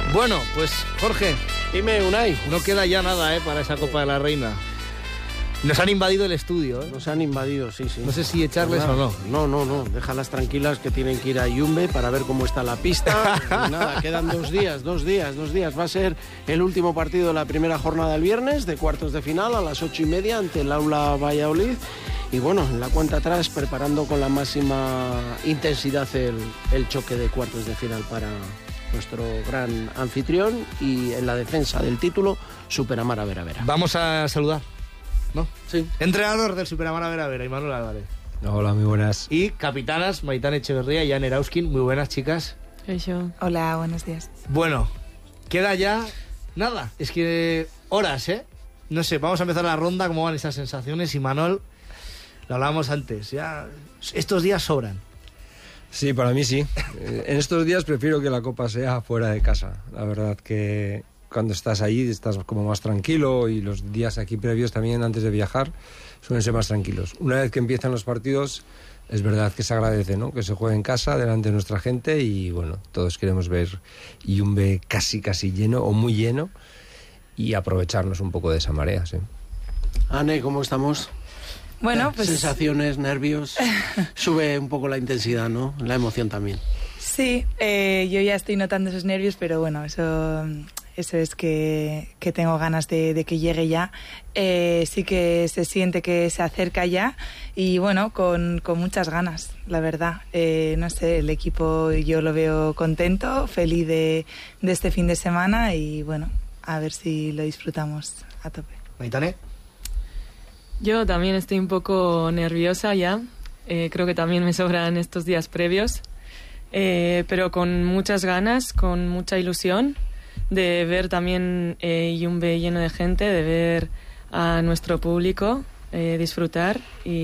Bueno, pues Jorge, dime, Unai. No queda ya nada para esa Copa de la Reina. Nos han invadido el estudio. Nos han invadido, sí. No sé si echarles o no. No, déjalas tranquilas que tienen que ir a Yumbe para ver cómo está la pista. Y nada, quedan 2 días. Va a ser el último partido de la primera jornada del viernes, de cuartos de final, a las 8:30 ante el Aula Valladolid. Y bueno, en la cuenta atrás, preparando con la máxima intensidad el choque de cuartos de final para nuestro gran anfitrión, y en la defensa del título, Superamara Vera Vera. Vamos a saludar, ¿no? Sí. Entrenador del Superamara Vera Vera, Imanol Álvarez. Hola, muy buenas. Y capitanas, Maitane Echeverría y Jan Erauskin. Muy buenas, chicas. Hola, buenos días. Bueno, queda ya nada. Es que horas, No sé, vamos a empezar la ronda. ¿Cómo van esas sensaciones? Imanol, lo hablábamos antes. Ya estos días sobran. Sí, para mí sí. En estos días prefiero que la Copa sea fuera de casa. La verdad que cuando estás ahí estás como más tranquilo, y los días aquí previos también, antes de viajar, suelen ser más tranquilos. Una vez que empiezan los partidos, es verdad que se agradece, ¿no?, que se juegue en casa delante de nuestra gente, y bueno, todos queremos ver Yumbe casi lleno o muy lleno y aprovecharnos un poco de esa marea, sí. Ane, ¿cómo estamos? Bueno, pues... Sensaciones, nervios, sube un poco la intensidad, ¿no? La emoción también. Sí, yo ya estoy notando esos nervios, pero bueno, eso es que tengo ganas de que llegue ya. Sí que se siente que se acerca ya, y bueno, con muchas ganas, la verdad. No sé, el equipo yo lo veo contento, feliz de este fin de semana, y bueno, a ver si lo disfrutamos a tope. Maitane. Yo también estoy un poco nerviosa ya. Creo que también me sobran estos días previos. Pero con muchas ganas, con mucha ilusión de ver también Yumbe lleno de gente, de ver a nuestro público disfrutar,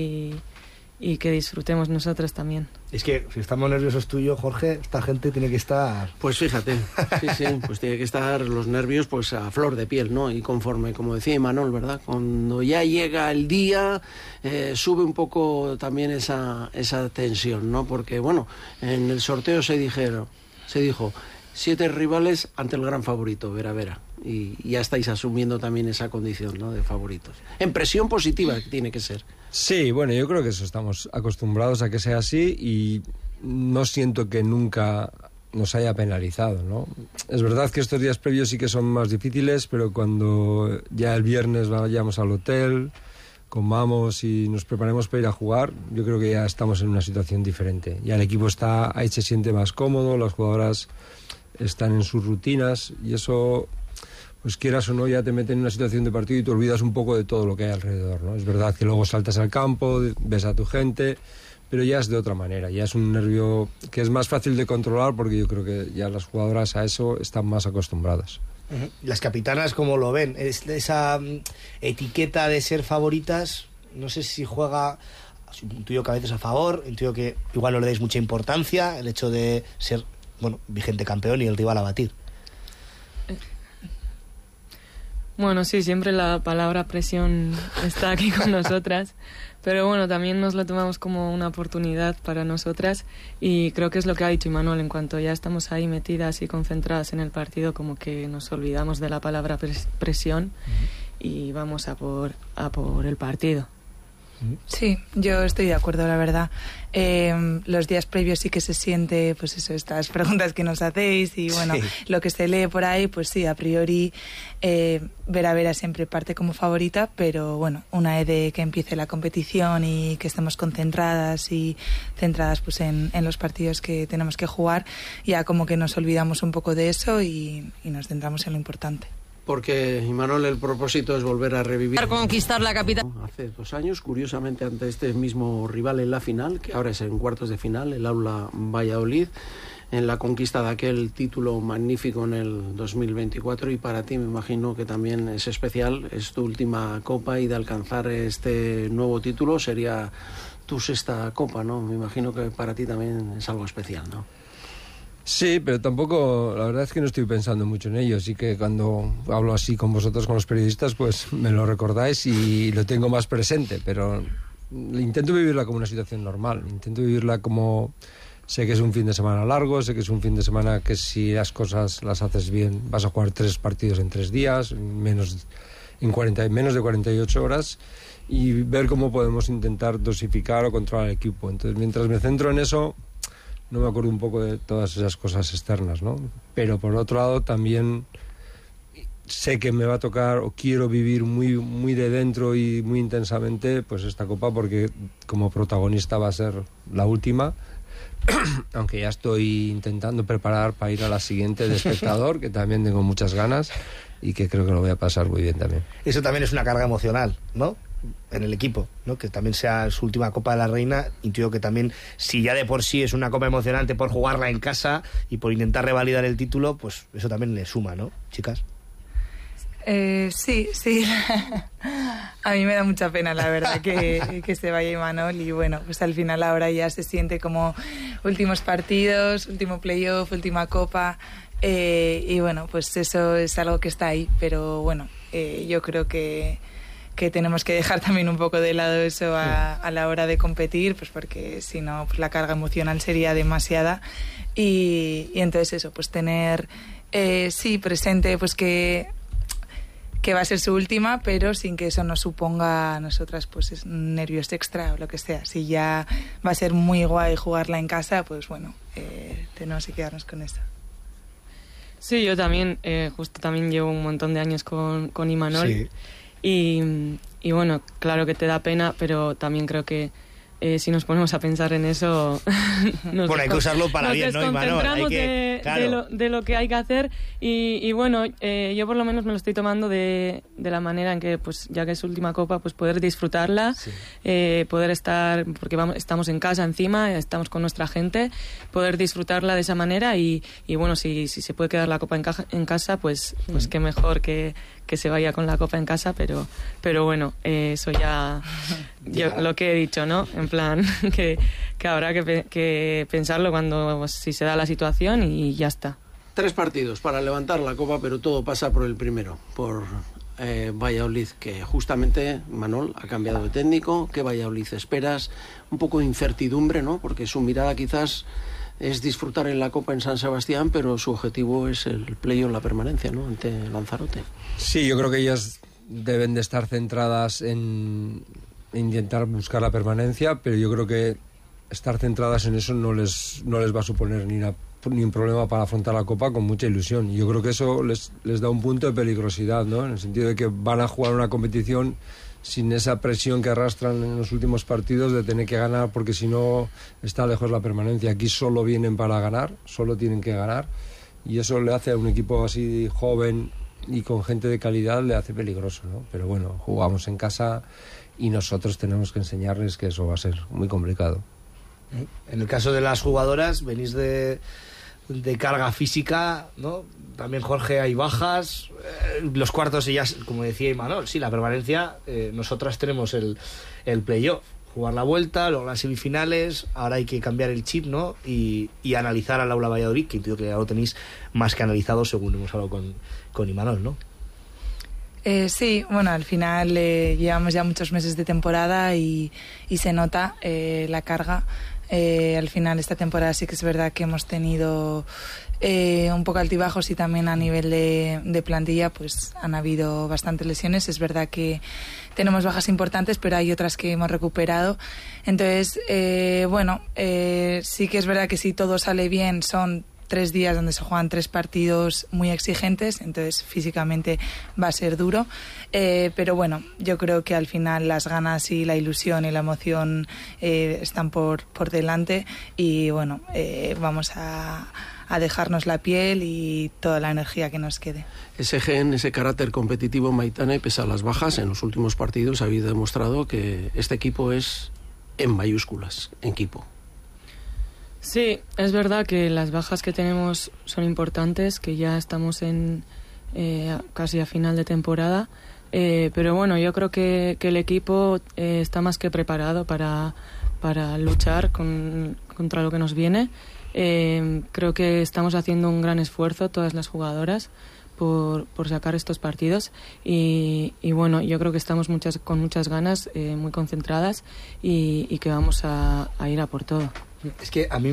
y que disfrutemos nosotros también. Es que si estamos nerviosos tú y yo, Jorge, esta gente tiene que estar... Pues fíjate, sí, pues tiene que estar los nervios pues a flor de piel, ¿no? Y conforme, como decía Imanol, ¿verdad? Cuando ya llega el día, sube un poco también esa tensión, ¿no? Porque, bueno, en el sorteo se dijo 7 rivales ante el gran favorito, Vera Vera. Y ya estáis asumiendo también esa condición, ¿no?, de favoritos. En presión positiva que tiene que ser. Sí, bueno, yo creo que eso, estamos acostumbrados a que sea así, y no siento que nunca nos haya penalizado, ¿no? Es verdad que estos días previos sí que son más difíciles, pero cuando ya el viernes vayamos al hotel, comamos y nos preparemos para ir a jugar, yo creo que ya estamos en una situación diferente. Ya el equipo está ahí, se siente más cómodo, las jugadoras están en sus rutinas, y eso, pues quieras o no, ya te mete en una situación de partido y te olvidas un poco de todo lo que hay alrededor, ¿no? Es verdad que luego saltas al campo, ves a tu gente, pero ya es de otra manera, ya es un nervio que es más fácil de controlar, porque yo creo que ya las jugadoras a eso están más acostumbradas. Las capitanas, ¿cómo lo ven? Esa etiqueta de ser favoritas, no sé si juega... Intuyo que a veces a favor, intuyo que igual no le dais mucha importancia, el hecho de ser, bueno, vigente campeón y el rival a batir. Bueno, sí, siempre la palabra presión está aquí con nosotras, pero bueno, también nos lo tomamos como una oportunidad para nosotras, y creo que es lo que ha dicho Imanol: en cuanto ya estamos ahí metidas y concentradas en el partido, como que nos olvidamos de la palabra presión, y vamos a por el partido. Sí, yo estoy de acuerdo, la verdad. Los días previos sí que se siente, pues eso, estas preguntas que nos hacéis, y bueno, sí, lo que se lee por ahí, pues sí, a priori Vera Vera siempre parte como favorita, pero bueno, una vez de que empiece la competición y que estemos concentradas y centradas pues en los partidos que tenemos que jugar, ya como que nos olvidamos un poco de eso y nos centramos en lo importante. Porque, Imanol, el propósito es volver a revivir... Conquistar la capital. Hace 2 años, curiosamente, ante este mismo rival en la final, que ahora es en cuartos de final, el Aula Valladolid, en la conquista de aquel título magnífico en el 2024, y para ti me imagino que también es especial, es tu última copa, y de alcanzar este nuevo título sería tu 6ª copa, ¿no? Me imagino que para ti también es algo especial, ¿no? Sí, pero tampoco, la verdad es que no estoy pensando mucho en ello. Sí que cuando hablo así con vosotros, con los periodistas, pues me lo recordáis y lo tengo más presente, pero intento vivirla como una situación normal, intento vivirla como Sé que es un fin de semana largo, sé que es un fin de semana que si las cosas las haces bien vas a jugar 3 partidos en 3 días, menos de 48 horas, y ver cómo podemos intentar dosificar o controlar el equipo. Entonces, mientras me centro en eso, no me acuerdo un poco de todas esas cosas externas, ¿no? Pero por otro lado también sé que me va a tocar o quiero vivir muy, muy de dentro y muy intensamente pues esta Copa, porque como protagonista va a ser la última, aunque ya estoy intentando preparar para ir a la siguiente de espectador, que también tengo muchas ganas y que creo que lo voy a pasar muy bien también. Eso también es una carga emocional, ¿no? En el equipo, ¿no? Que también sea su última Copa de la Reina. Intuyo que también, si ya de por sí es una Copa emocionante por jugarla en casa y por intentar revalidar el título, pues eso también le suma, ¿no, chicas? Sí. A mí me da mucha pena, la verdad, que se vaya Imanol, y bueno, pues al final ahora ya se siente como últimos partidos, último playoff, última Copa, y bueno, pues eso es algo que está ahí, pero bueno, yo creo que tenemos que dejar también un poco de lado eso a la hora de competir, pues porque si no, pues la carga emocional sería demasiada, y entonces eso, pues tener presente pues que va a ser su última, pero sin que eso nos suponga a nosotras pues nervios extra o lo que sea. Si ya va a ser muy guay jugarla en casa, pues bueno, tenemos que quedarnos con eso. Sí, yo también, justo también llevo un montón de años con Imanol, sí. Y bueno, claro que te da pena, pero también creo que si nos ponemos a pensar en eso bueno, hay que usarlo para bien, ¿no, Imanol? Hay que, claro, de lo que hay que hacer, y bueno, yo por lo menos me lo estoy tomando de la manera en que, pues ya que es su última Copa, pues poder disfrutarla, sí. Poder estar, porque estamos en casa encima, estamos con nuestra gente, poder disfrutarla de esa manera, y bueno, si se puede quedar la Copa en casa, pues qué mejor que se vaya con la Copa en casa, pero bueno, eso ya yo, lo que he dicho, ¿no? En plan, que habrá que pensarlo cuando si se da la situación, y ya está. 3 partidos para levantar la Copa, pero todo pasa por el primero, por Valladolid, que justamente Manol ha cambiado de técnico. ¿Qué Valladolid esperas? Un poco de incertidumbre, ¿no? Porque su mirada quizás es disfrutar en la Copa en San Sebastián, pero su objetivo es el playoff, la permanencia, ¿no? Ante Lanzarote. Sí, yo creo que ellas deben de estar centradas en intentar buscar la permanencia, pero yo creo que estar centradas en eso no les va a suponer ni un problema para afrontar la Copa con mucha ilusión. Y yo creo que eso les da un punto de peligrosidad, ¿no? En el sentido de que van a jugar una competición sin esa presión que arrastran en los últimos partidos de tener que ganar, porque si no está lejos la permanencia. Aquí solo vienen para ganar, solo tienen que ganar, y eso le hace a un equipo así joven y con gente de calidad, le hace peligroso, ¿no? Pero bueno, jugamos en casa y nosotros tenemos que enseñarles que eso va a ser muy complicado. En el caso de las jugadoras, venís de carga física, ¿no? También, Jorge, hay bajas. Los cuartos, ellas, como decía Imanol, sí, la permanencia, nosotras tenemos el playoff, jugar la vuelta, luego las semifinales. Ahora hay que cambiar el chip, ¿no? Y analizar al Aula Valladolid, que entiendo que ya lo tenéis más que analizado, según hemos hablado con Imanol, ¿no? Sí, bueno, al final llevamos ya muchos meses de temporada y se nota la carga. Al final esta temporada sí que es verdad que hemos tenido un poco altibajos, y también a nivel de plantilla pues han habido bastantes lesiones. Es verdad que tenemos bajas importantes, pero hay otras que hemos recuperado. Entonces, sí que es verdad que si todo sale bien son 3 días donde se juegan 3 partidos muy exigentes, entonces físicamente va a ser duro, pero bueno, yo creo que al final las ganas y la ilusión y la emoción están por delante, y bueno, vamos a dejarnos la piel y toda la energía que nos quede. Ese gen, ese carácter competitivo, Maitane, pese a las bajas, en los últimos partidos habéis demostrado que este equipo es en mayúsculas, equipo. Sí, es verdad que las bajas que tenemos son importantes, que ya estamos en casi a final de temporada, pero bueno, yo creo que el equipo está más que preparado para luchar contra lo que nos viene. Creo que estamos haciendo un gran esfuerzo, todas las jugadoras, por sacar estos partidos, y bueno, yo creo que estamos con muchas ganas, muy concentradas, y que vamos a ir a por todo. Es que a mí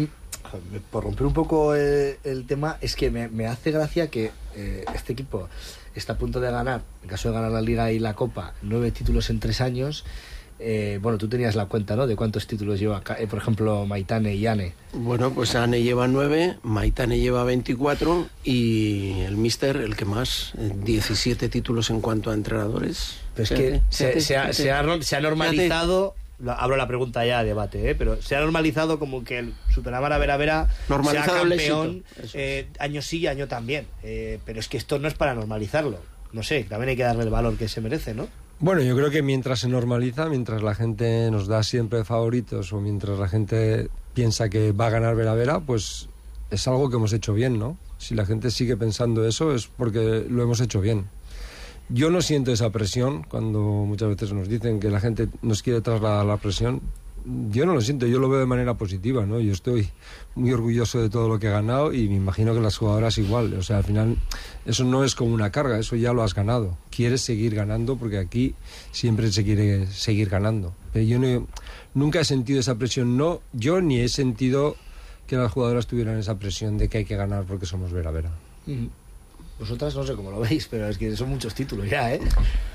Por romper un poco el tema, es que me hace gracia que este equipo está a punto de ganar, en caso de ganar la Liga y la Copa, 9 títulos en 3 años. Bueno, tú tenías la cuenta, ¿no?, de cuántos títulos lleva, por ejemplo, Maitane y Ane. Bueno, pues Ane lleva 9, Maitane lleva 24 y el míster, el que más, 17 títulos en cuanto a entrenadores. Pero es que se ha normalizado... Abro la pregunta ya a debate, pero se ha normalizado como que el Superamara Vera sea campeón año sí y año también, pero es que esto no es para normalizarlo, no sé, también hay que darle el valor que se merece, ¿no? Bueno, yo creo que mientras se normaliza, mientras la gente nos da siempre favoritos o mientras la gente piensa que va a ganar Vera, pues es algo que hemos hecho bien, ¿no? Si la gente sigue pensando eso es porque lo hemos hecho bien. Yo no siento esa presión cuando muchas veces nos dicen que la gente nos quiere trasladar la presión. Yo no lo siento, yo lo veo de manera positiva, ¿no? Yo estoy muy orgulloso de todo lo que he ganado y me imagino que las jugadoras igual. O sea, al final eso no es como una carga, eso ya lo has ganado. Quieres seguir ganando porque aquí siempre se quiere seguir ganando. Pero yo nunca he sentido esa presión, no, yo ni he sentido que las jugadoras tuvieran esa presión de que hay que ganar porque somos Vera. Vosotras no sé cómo lo veis, pero es que son muchos títulos ya, ¿eh?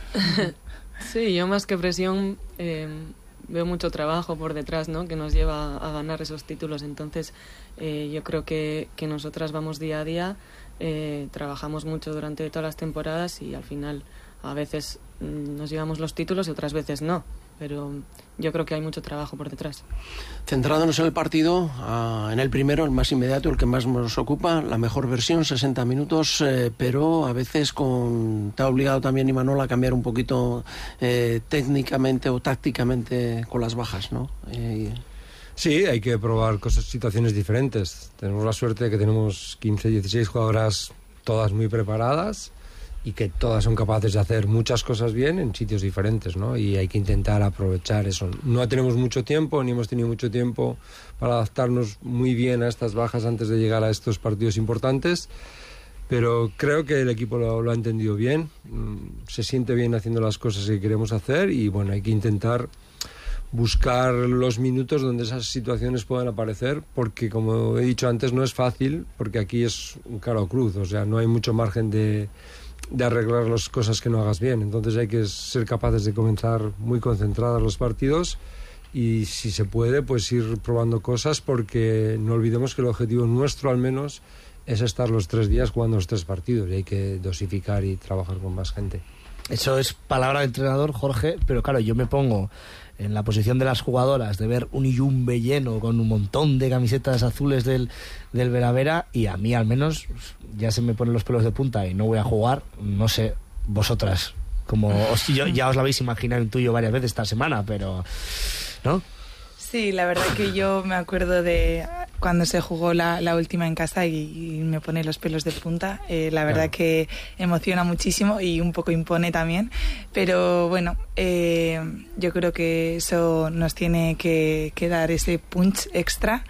Sí, yo más que presión veo mucho trabajo por detrás, ¿no?, que nos lleva a ganar esos títulos. Entonces yo creo que nosotras vamos día a día, trabajamos mucho durante todas las temporadas y al final a veces nos llevamos los títulos y otras veces no. Pero yo creo que hay mucho trabajo por detrás. Centrándonos en el partido, en el primero, el más inmediato, el que más nos ocupa, la mejor versión, 60 minutos, pero a veces te ha obligado también Imanol a cambiar un poquito técnicamente o tácticamente con las bajas, ¿no? Sí, hay que probar situaciones diferentes. Tenemos la suerte de que tenemos 15, 16 jugadoras todas muy preparadas y que todas son capaces de hacer muchas cosas bien en sitios diferentes, ¿no? Y hay que intentar aprovechar eso. No tenemos mucho tiempo, ni hemos tenido mucho tiempo para adaptarnos muy bien a estas bajas antes de llegar a estos partidos importantes, pero creo que el equipo lo ha entendido bien, se siente bien haciendo las cosas que queremos hacer y bueno, hay que intentar buscar los minutos donde esas situaciones puedan aparecer, porque como he dicho antes no es fácil, porque aquí es un cara o cruz, o sea, no hay mucho margen de arreglar las cosas que no hagas bien. Entonces hay que ser capaces de comenzar muy concentradas los partidos y si se puede pues ir probando cosas, porque no olvidemos que el objetivo nuestro al menos es estar los 3 días jugando los 3 partidos y hay que dosificar y trabajar con más gente. Eso es palabra de entrenador, Jorge, pero claro, yo me pongo en la posición de las jugadoras de ver un Iyumbe lleno con un montón de camisetas azules del Vera y a mí al menos ya se me ponen los pelos de punta y no voy a jugar. No sé, vosotras, como ya os lo habéis imaginado en tuyo varias veces esta semana, pero ¿no? Sí, la verdad que yo me acuerdo de cuando se jugó la última en casa y me pone los pelos de punta. La verdad que emociona muchísimo y un poco impone también. Pero bueno, yo creo que eso nos tiene que dar ese punch extra.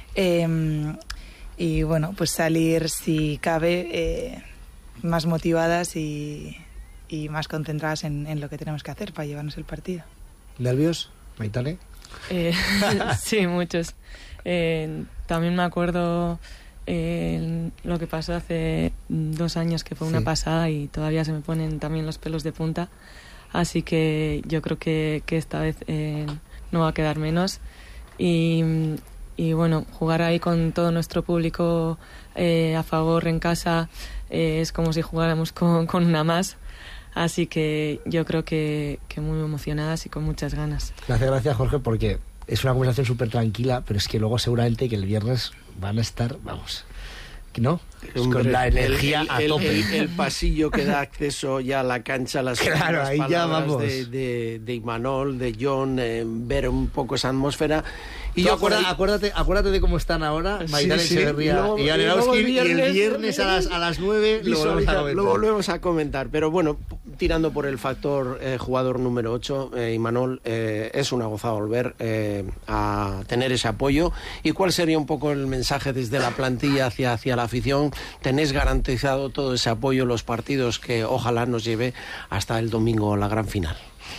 Y bueno, pues salir, si cabe, más motivadas y más concentradas en lo que tenemos que hacer para llevarnos el partido. ¿Nervios, Maitane? Sí, muchos. También me acuerdo lo que pasó hace 2 años, que fue una pasada y todavía se me ponen también los pelos de punta. Así que yo creo que esta vez no va a quedar menos. Y bueno, jugar ahí con todo nuestro público a favor en casa es como si jugáramos con una más. Así que yo creo que muy emocionadas y con muchas ganas. Me hace gracia, Jorge, porque es una conversación súper tranquila, pero es que luego seguramente que el viernes van a estar, vamos, ¿no? Hombre, con la energía a tope. El pasillo que da acceso ya a la cancha, las claro, ahí ya vamos. De Imanol, de John, ver un poco esa atmósfera. Y yo acuérdate de cómo están ahora, Maitane Echeverría y Anerauski, y el viernes a las 9 lo volvemos a comentar. Pero bueno, tirando por el factor jugador número 8, Imanol, es una gozada volver a tener ese apoyo. ¿Y cuál sería un poco el mensaje desde la plantilla hacia la afición? Tenéis garantizado todo ese apoyo en los partidos que ojalá nos lleve hasta el domingo a la gran final.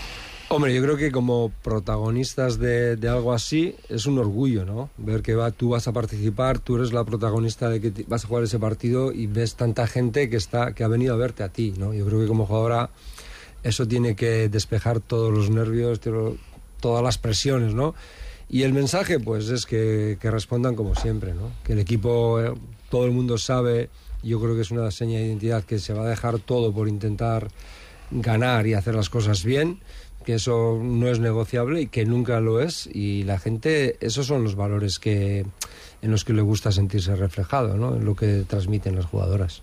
Hombre, yo creo que como protagonistas de algo así es un orgullo, ¿no? Ver que tú vas a participar, tú eres la protagonista de que vas a jugar ese partido y ves tanta gente que ha venido a verte a ti, ¿no? Yo creo que como jugadora eso tiene que despejar todos los nervios, todas las presiones, ¿no? Y el mensaje, pues, es que respondan como siempre, ¿no? Que el equipo, todo el mundo sabe, yo creo que es una seña de identidad, que se va a dejar todo por intentar ganar y hacer las cosas bien, que eso no es negociable y que nunca lo es, y la gente, esos son los valores en los que le gusta sentirse reflejado, ¿no? En lo que transmiten las jugadoras.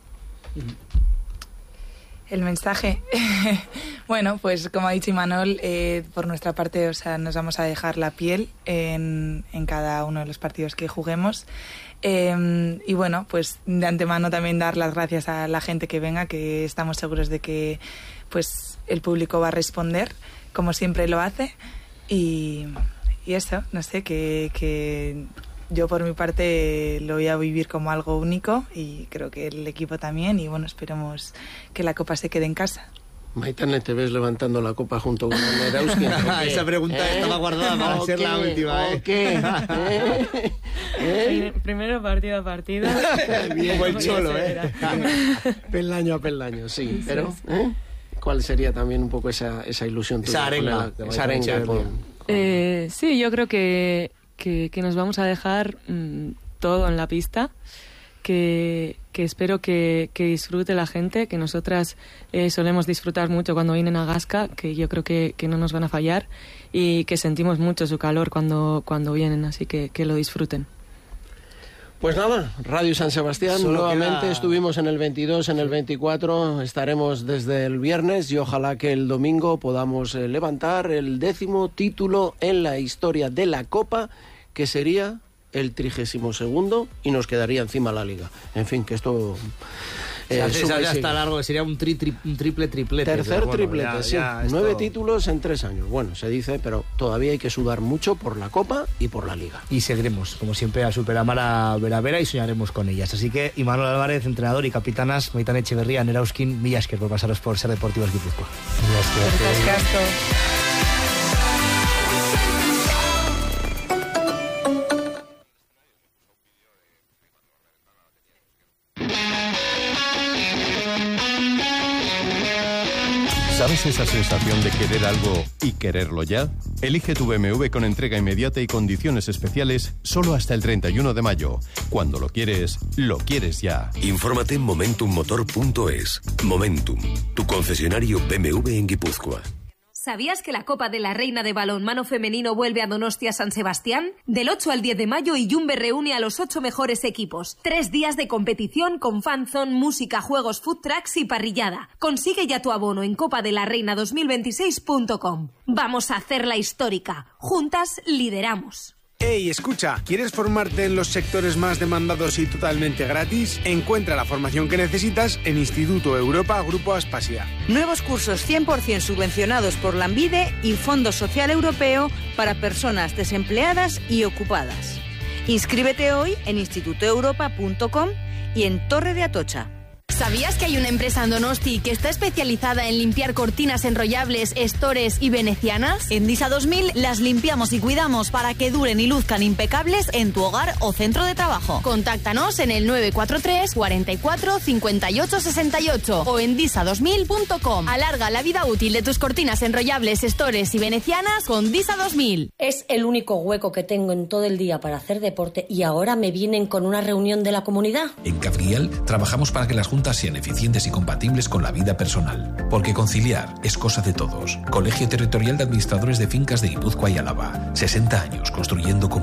El mensaje, bueno, pues como ha dicho Imanol, por nuestra parte, o sea, nos vamos a dejar la piel en cada uno de los partidos que juguemos. Y bueno, pues de antemano también dar las gracias a la gente que venga, que estamos seguros de que pues el público va a responder como siempre lo hace, y eso, no sé, que yo por mi parte lo voy a vivir como algo único, y creo que el equipo también, y bueno, esperemos que la copa se quede en casa. Maitane, ¿te ves levantando la copa junto con Nerauski? Esa pregunta estaba guardada para ser la última. ¿Qué? Primero partido a partido. Bien, buen cholo, Peldaño a peldaño, sí. Pero, ¿cuál sería también un poco esa ilusión tuya? Esa arenga. Sí, yo creo que nos vamos a dejar todo en la pista, que espero que disfrute la gente, que nosotras solemos disfrutar mucho cuando vienen a Gasca, que yo creo que no nos van a fallar, y que sentimos mucho su calor cuando vienen, así que lo disfruten. Pues nada, Radio San Sebastián, nuevamente estuvimos en el 22, en el 24, estaremos desde el viernes y ojalá que el domingo podamos levantar el 10º título en la historia de la Copa, que sería el 32º, y nos quedaría encima la Liga. En fin, que esto... ya está largo, sería un triplete. Tercer triplete, sí. 9 títulos en 3 años. Bueno, se dice, pero todavía hay que sudar mucho por la Copa y por la Liga. Y seguiremos, como siempre, a Superamar a Vera y soñaremos con ellas. Así que, Imanol Álvarez, entrenador, y capitanas, Maitane Echeverría, Nerauskin, mila esker por pasaros por Ser Deportivos Guipúzcoa. ¿Sabes esa sensación de querer algo y quererlo ya? Elige tu BMW con entrega inmediata y condiciones especiales solo hasta el 31 de mayo. Cuando lo quieres ya. Infórmate en momentummotor.es. Momentum, tu concesionario BMW en Guipúzcoa. ¿Sabías que la Copa de la Reina de Balonmano Femenino vuelve a Donostia San Sebastián? Del 8 al 10 de mayo, Iyumbe reúne a los 8 mejores equipos. 3 días de competición con fanzone, música, juegos, food trucks y parrillada. Consigue ya tu abono en copadelarreina2026.com. Vamos a hacerla histórica. Juntas lideramos. Hey, escucha, ¿quieres formarte en los sectores más demandados y totalmente gratis? Encuentra la formación que necesitas en Instituto Europa Grupo Aspasia. Nuevos cursos 100% subvencionados por Lanbide y Fondo Social Europeo para personas desempleadas y ocupadas. Inscríbete hoy en institutoeuropa.com y en Torre de Atocha. ¿Sabías que hay una empresa en Donosti que está especializada en limpiar cortinas enrollables, estores y venecianas? En Disa 2000 las limpiamos y cuidamos para que duren y luzcan impecables en tu hogar o centro de trabajo. Contáctanos en el 943 44 58 68 o en disa2000.com. Alarga la vida útil de tus cortinas enrollables, estores y venecianas con Disa 2000. Es el único hueco que tengo en todo el día para hacer deporte y ahora me vienen con una reunión de la comunidad. En Cabriel trabajamos para que las juntas sean eficientes y compatibles con la vida personal. Porque conciliar es cosa de todos. Colegio Territorial de Administradores de Fincas de Guipúzcoa y Álava. 60 años construyendo comunidad.